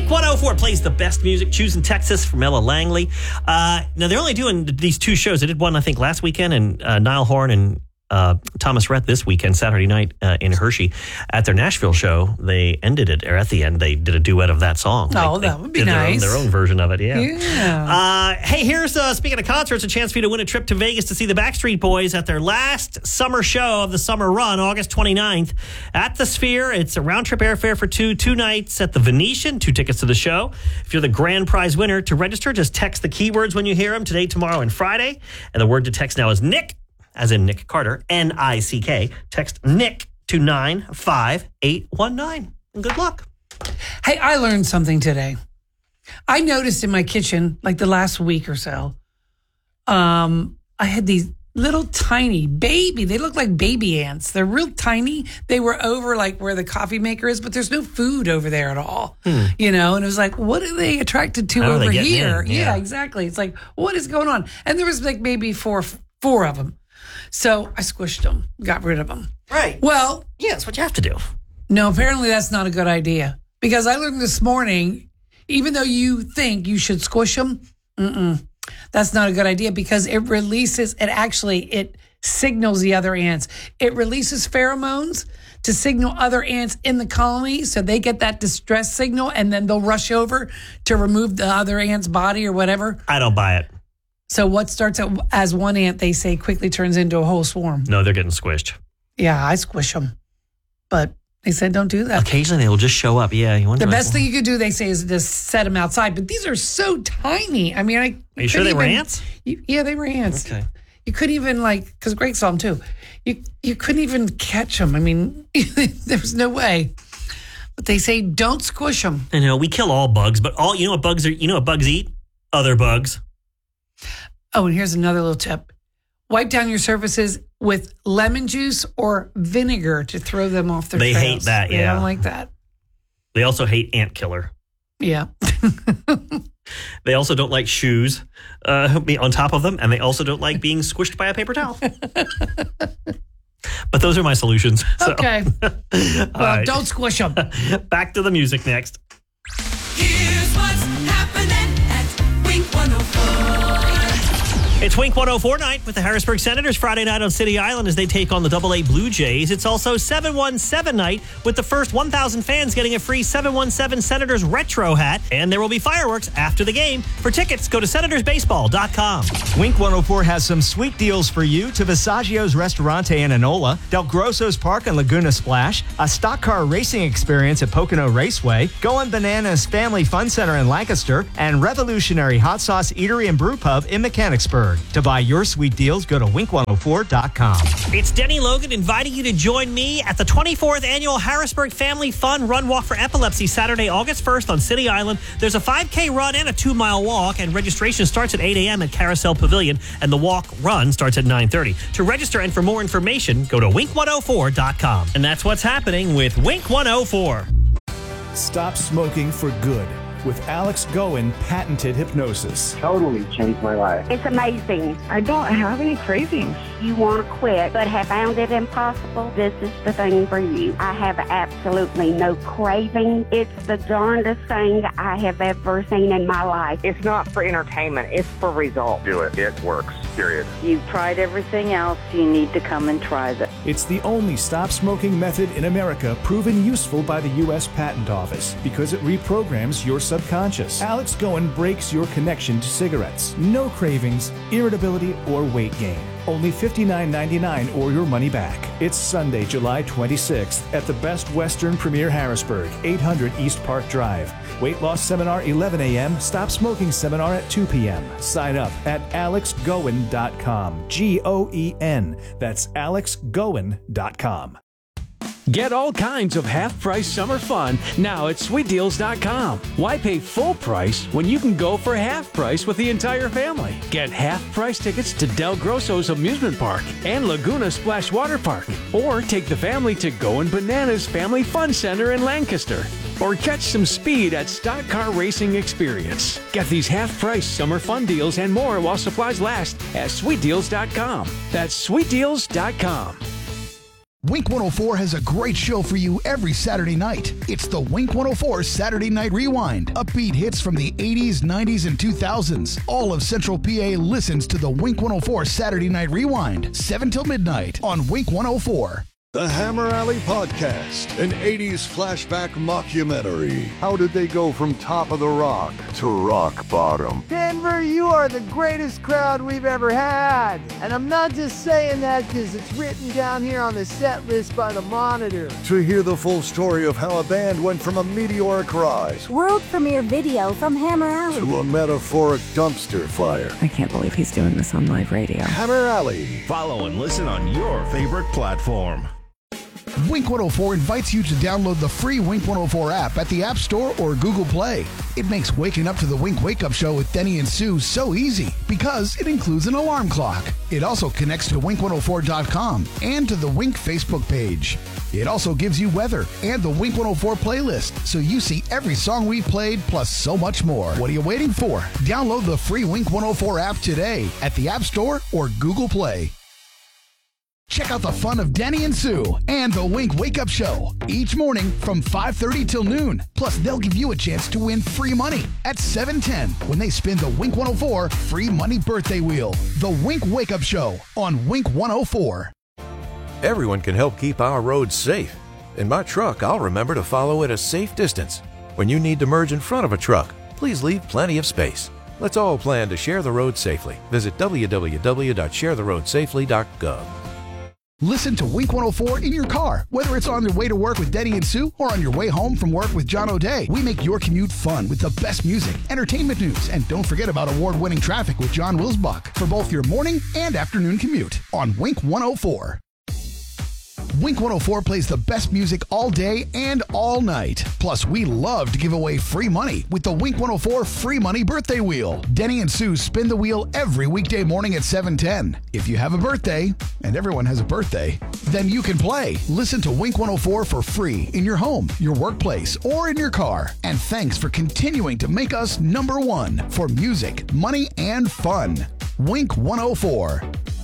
Wink 104 plays the best music. Choosing Texas from Ella Langley. Now, they're only doing these two shows. They did one, I think, last weekend, and Niall Horan and Thomas Rhett this weekend, Saturday night in Hershey. At their Nashville show, they ended it, or at the end, they did a duet of that song. That would be nice. Their own version of it, yeah. Hey, here's, speaking of concerts, a chance for you to win a trip to Vegas to see the Backstreet Boys at their last summer show of the summer run, August 29th, at the Sphere. It's a round-trip airfare for two nights at the Venetian, 2 tickets to the show. If you're the grand prize winner, to register, just text the keywords when you hear them, today, tomorrow, and Friday. And the word to text now is Nick, as in Nick Carter, N-I-C-K. Text Nick to 95819. And good luck. Hey, I learned something today. I noticed in my kitchen, like the last week or so, I had these little tiny they look like baby ants. They're real tiny. They were over like where the coffee maker is, but there's no food over there at all. You know, and it was like, what are they attracted to over here? Yeah, exactly. It's like, what is going on? And there was like maybe four of them. So I squished them, got rid of them. Right. Well, yeah, that's what you have to do. No, apparently that's not a good idea. Because I learned this morning, even though you think you should squish them, that's not a good idea because it signals the other ants. It releases pheromones to signal other ants in the colony so they get that distress signal and then they'll rush over to remove the other ant's body or whatever. I don't buy it. So what starts as one ant, they say, quickly turns into a whole swarm. No, they're getting squished. Yeah, I squish them. But they said don't do that. Occasionally they will just show up. Yeah. The best thing you could do, they say, is just set them outside. But these are so tiny. I mean, Are you sure they were ants? Yeah, they were ants. Okay. You couldn't even, because Greg saw them too. You couldn't even catch them. I mean, there was no way. But they say don't squish them. I know, we kill all bugs, but you know what bugs eat? Other bugs. Oh, and here's another little tip. Wipe down your surfaces with lemon juice or vinegar to throw them off their trails. They hate that, yeah. They don't like that. They also hate ant killer. Yeah. They also don't like shoes on top of them, and they also don't like being squished by a paper towel. But those are my solutions. So. Okay. Well, right. Don't squish them. Back to the music next. Here's what's happening at Wink 104. It's Wink 104 night with the Harrisburg Senators Friday night on City Island as they take on the AA Blue Jays. It's also 717 night with the first 1,000 fans getting a free 717 Senators retro hat. And there will be fireworks after the game. For tickets, go to senatorsbaseball.com. Wink 104 has some sweet deals for you to Visaggio's Restaurante in Enola, Del Grosso's Park and Laguna Splash, a stock car racing experience at Pocono Raceway, Going Bananas Family Fun Center in Lancaster, and Revolutionary Hot Sauce Eatery and Brew Pub in Mechanicsburg. To buy your sweet deals, go to wink104.com. It's Denny Logan inviting you to join me at the 24th Annual Harrisburg Family Fun Run Walk for Epilepsy, Saturday, August 1st on City Island. There's a 5K run and a 2-mile walk, and registration starts at 8 a.m. at Carousel Pavilion, and the walk-run starts at 9:30. To register and for more information, go to wink104.com. And that's what's happening with Wink 104. Stop smoking for good with Alex Goen patented hypnosis. Totally changed my life. It's amazing. I don't have any cravings. You want to quit, but have found it impossible? This is the thing for you. I have absolutely no craving. It's the darndest thing I have ever seen in my life. It's not for entertainment. It's for results. Do it. It works. Period. You've tried everything else. You need to come and try this. It's the only stop smoking method in America proven useful by the U.S. Patent Office because it reprograms your subconscious. Alex Goen breaks your connection to cigarettes. No cravings, irritability, or weight gain. Only $59.99 or your money back. It's Sunday, July 26th at the Best Western Premier Harrisburg, 800 East Park Drive. Weight loss seminar 11 a.m. Stop smoking seminar at 2 p.m. Sign up at alexgoen.com. G-O-E-N. That's alexgoen.com. Get all kinds of half-price summer fun now at sweetdeals.com. Why pay full price when you can go for half price with the entire family? Get half-price tickets to Del Grosso's Amusement Park and Laguna Splash Water Park. Or take the family to Going Bananas Family Fun Center in Lancaster. Or catch some speed at Stock Car Racing Experience. Get these half-price summer fun deals and more while supplies last at sweetdeals.com. That's sweetdeals.com. Wink 104 has a great show for you every Saturday night. It's the Wink 104 Saturday Night Rewind. Upbeat hits from the 80s, 90s, and 2000s. All of Central PA listens to the Wink 104 Saturday Night Rewind, 7 till midnight on Wink 104. The Hammer Alley Podcast, an 80s flashback mockumentary. How did they go from top of the rock to rock bottom? Denver, you are the greatest crowd we've ever had. And I'm not just saying that because it's written down here on the set list by the Monitor. To hear the full story of how a band went from a meteoric rise world premiere video from Hammer Alley to a metaphoric dumpster fire. I can't believe he's doing this on live radio. Hammer Alley. Follow and listen on your favorite platform. Wink 104 invites you to download the free Wink 104 app at the App Store or Google Play. It makes waking up to the Wink Wake Up Show with Denny and Sue so easy because it includes an alarm clock. It also connects to Wink104.com and to the Wink Facebook page. It also gives you weather and the Wink 104 playlist, so you see every song we've played plus so much more. What are you waiting for? Download the free Wink 104 app today at the App Store or Google Play. Check out the fun of Denny and Sue and the Wink Wake Up Show each morning from 5:30 till noon. Plus, they'll give you a chance to win free money at 7:10 when they spin the Wink 104 free money birthday wheel. The Wink Wake Up Show on Wink 104. Everyone can help keep our roads safe. In my truck, I'll remember to follow at a safe distance. When you need to merge in front of a truck, please leave plenty of space. Let's all plan to share the road safely. Visit www.sharetheroadsafely.gov. Listen to Wink 104 in your car, whether it's on your way to work with Denny and Sue or on your way home from work with John O'Day. We make your commute fun with the best music, entertainment news, and don't forget about award-winning traffic with John Wilsbach for both your morning and afternoon commute on Wink 104. Wink 104 plays the best music all day and all night. Plus, we love to give away free money with the Wink 104 free money birthday wheel. Denny and Sue spin the wheel every weekday morning at 7:10. If you have a birthday, and everyone has a birthday, then you can play. Listen to Wink 104 for free in your home, your workplace, or in your car. And thanks for continuing to make us #1 for music, money, and fun. Wink 104.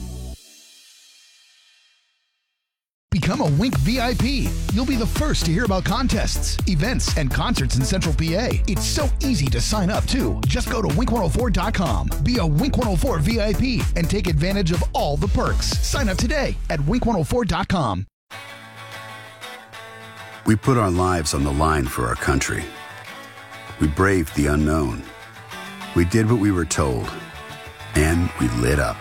Become a Wink VIP. You'll be the first to hear about contests, events, and concerts in Central PA. It's so easy to sign up, too. Just go to Wink104.com. Be a Wink 104 VIP and take advantage of all the perks. Sign up today at Wink104.com. We put our lives on the line for our country. We braved the unknown. We did what we were told. And we lit up.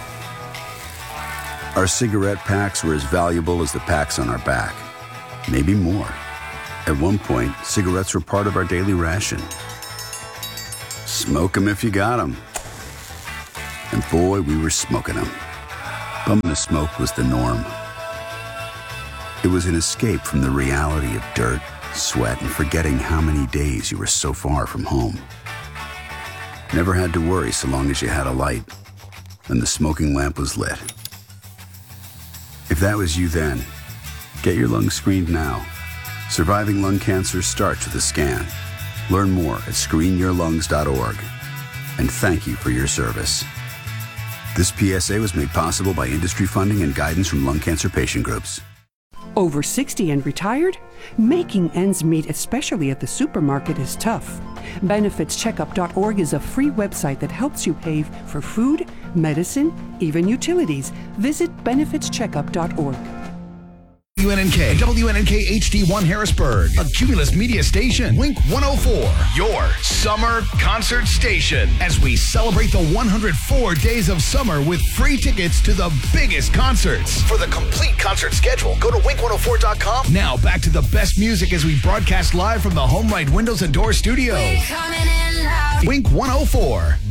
Our cigarette packs were as valuable as the packs on our back, maybe more. At one point, cigarettes were part of our daily ration. Smoke 'em if you got 'em. And boy, we were smoking 'em. Bumming the smoke was the norm. It was an escape from the reality of dirt, sweat, and forgetting how many days you were so far from home. Never had to worry so long as you had a light, and the smoking lamp was lit. If that was you then, get your lungs screened now. Surviving lung cancer starts with a scan. Learn more at screenyourlungs.org. And thank you for your service. This PSA was made possible by industry funding and guidance from lung cancer patient groups. Over 60 and retired? Making ends meet, especially at the supermarket, is tough. BenefitsCheckup.org is a free website that helps you pay for food, medicine, even utilities. Visit BenefitsCheckup.org. WNNK, WNNK HD1 Harrisburg, a Cumulus Media station, Wink 104, your summer concert station. As we celebrate the 104 days of summer with free tickets to the biggest concerts. For the complete concert schedule, go to Wink104.com. Now back to the best music as we broadcast live from the Home Light Windows and Door Studio. Wink 104.